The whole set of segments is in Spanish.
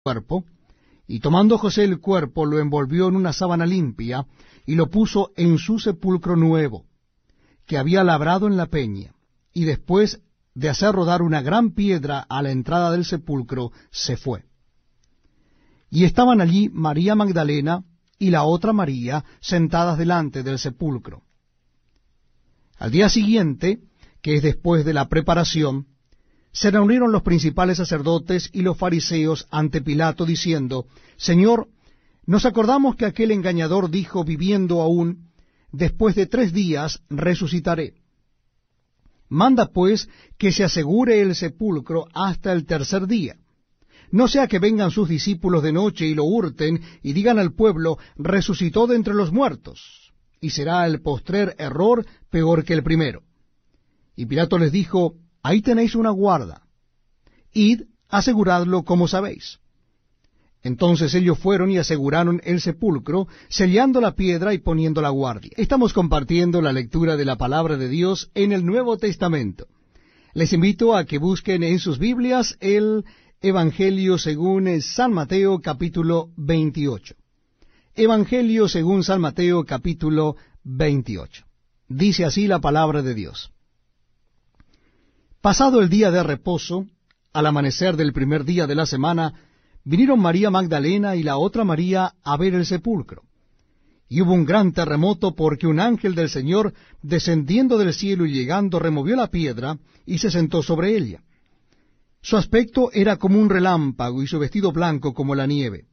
cuerpo, y tomando José el cuerpo, lo envolvió en una sábana limpia, y lo puso en su sepulcro nuevo, que había labrado en la peña, y después de hacer rodar una gran piedra a la entrada del sepulcro, se fue. Y estaban allí María Magdalena y la otra María sentadas delante del sepulcro. Al día siguiente, que es después de la preparación, se reunieron los principales sacerdotes y los fariseos ante Pilato, diciendo: Señor, nos acordamos que aquel engañador dijo, viviendo aún, después de 3 días resucitaré. Manda pues que se asegure el sepulcro hasta el 3er día, no sea que vengan sus discípulos de noche y lo hurten y digan al pueblo: resucitó de entre los muertos, y será el postrer error peor que el primero. Y Pilato les dijo: ahí tenéis una guarda, id, aseguradlo como sabéis. Entonces ellos fueron y aseguraron el sepulcro, sellando la piedra y poniendo la guardia. Estamos compartiendo la lectura de la palabra de Dios en el Nuevo Testamento. Les invito a que busquen en sus Biblias el Evangelio según San Mateo, capítulo 28. Evangelio según San Mateo, capítulo 28. Dice así la palabra de Dios. Pasado el día de reposo, al amanecer del primer día de la semana, vinieron María Magdalena y la otra María a ver el sepulcro. Y hubo un gran terremoto, porque un ángel del Señor, descendiendo del cielo y llegando, removió la piedra y se sentó sobre ella. Su aspecto era como un relámpago y su vestido blanco como la nieve.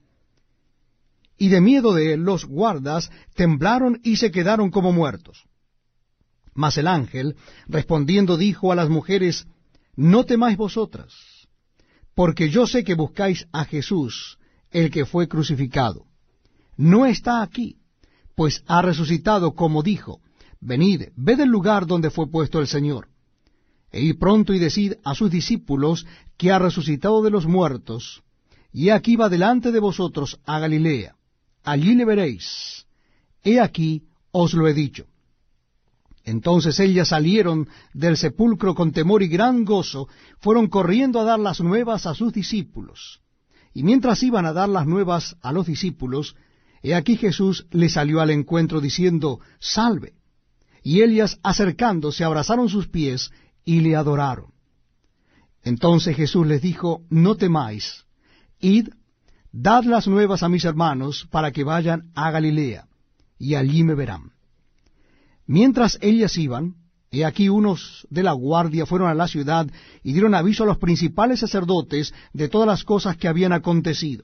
Y de miedo de él los guardas temblaron y se quedaron como muertos. Mas el ángel, respondiendo, dijo a las mujeres: no temáis vosotras, porque yo sé que buscáis a Jesús, el que fue crucificado. No está aquí, pues ha resucitado, como dijo. Venid, ved el lugar donde fue puesto el Señor. E id pronto y decid a sus discípulos que ha resucitado de los muertos, y aquí va delante de vosotros a Galilea. Allí le veréis. He aquí os lo he dicho. Entonces ellas salieron del sepulcro con temor y gran gozo, fueron corriendo a dar las nuevas a sus discípulos. Y mientras iban a dar las nuevas a los discípulos, he aquí Jesús les salió al encuentro diciendo: salve. Y ellas, acercándose, abrazaron sus pies y le adoraron. Entonces Jesús les dijo: no temáis, id, dad las nuevas a mis hermanos, para que vayan a Galilea, y allí me verán. Mientras ellas iban, he aquí unos de la guardia fueron a la ciudad y dieron aviso a los principales sacerdotes de todas las cosas que habían acontecido.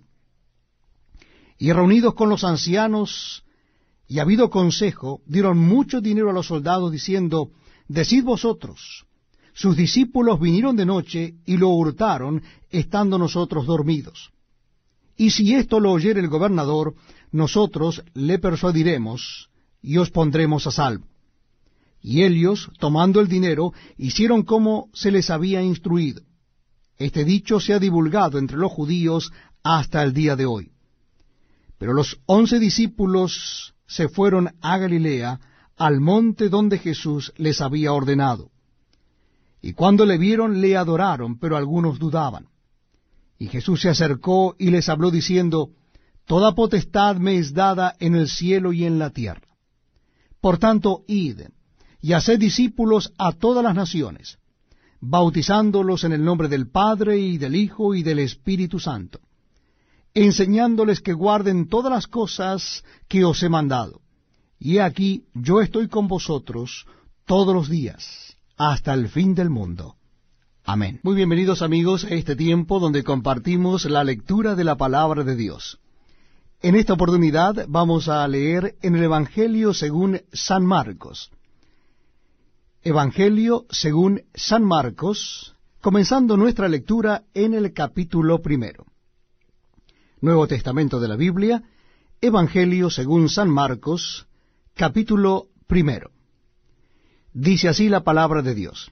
Y reunidos con los ancianos y habido consejo, dieron mucho dinero a los soldados, diciendo: decid vosotros, sus discípulos vinieron de noche y lo hurtaron, estando nosotros dormidos. Y si esto lo oyere el gobernador, nosotros le persuadiremos y os pondremos a salvo. Y ellos, tomando el dinero, hicieron como se les había instruido. Este dicho se ha divulgado entre los judíos hasta el día de hoy. Pero los 11 discípulos se fueron a Galilea, al monte donde Jesús les había ordenado. Y cuando le vieron, le adoraron, pero algunos dudaban. Y Jesús se acercó y les habló diciendo: toda potestad me es dada en el cielo y en la tierra. Por tanto, id, y haced discípulos a todas las naciones, bautizándolos en el nombre del Padre, y del Hijo, y del Espíritu Santo, enseñándoles que guarden todas las cosas que os he mandado. Y he aquí, yo estoy con vosotros todos los días, hasta el fin del mundo. Amén. Muy bienvenidos, amigos, a este tiempo donde compartimos la lectura de la palabra de Dios. En esta oportunidad vamos a leer en el Evangelio según San Marcos. Evangelio según San Marcos, comenzando nuestra lectura en el capítulo 1. Nuevo Testamento de la Biblia, Evangelio según San Marcos, capítulo 1. Dice así la palabra de Dios.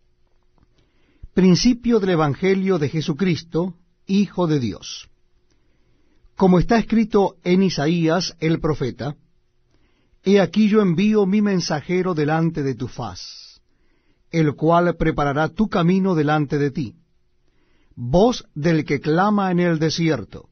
Principio del Evangelio de Jesucristo, Hijo de Dios. Como está escrito en Isaías el profeta: he aquí yo envío mi mensajero delante de tu faz, el cual preparará tu camino delante de ti. voz del que clama en el desierto.